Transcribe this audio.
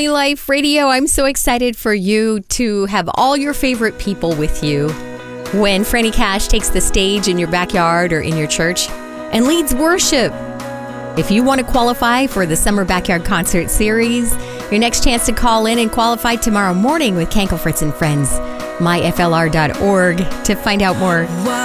Family Life Radio. I'm so excited for you to have all your favorite people with you when Franny Cash takes the stage in your backyard or in your church and leads worship. If you want to qualify for the Summer Backyard Concert Series, your next chance to call in and qualify tomorrow morning with Kankel Fritz and Friends. myflr.org to find out more.